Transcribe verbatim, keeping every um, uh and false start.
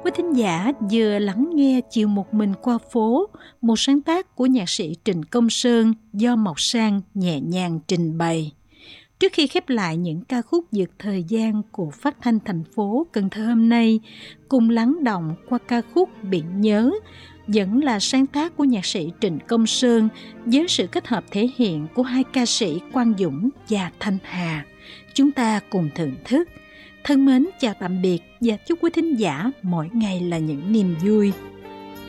Quý thính giả vừa lắng nghe Chiều một mình qua phố, một sáng tác của nhạc sĩ Trịnh Công Sơn do Mộc Sang nhẹ nhàng trình bày. Trước khi khép lại những ca khúc vượt thời gian của phát thanh thành phố Cần Thơ hôm nay, cùng lắng động qua ca khúc Biển Nhớ, vẫn là sáng tác của nhạc sĩ Trịnh Công Sơn với sự kết hợp thể hiện của hai ca sĩ Quang Dũng và Thanh Hà. Chúng ta cùng thưởng thức. Thân mến chào tạm biệt và chúc quý thính giả mỗi ngày là những niềm vui.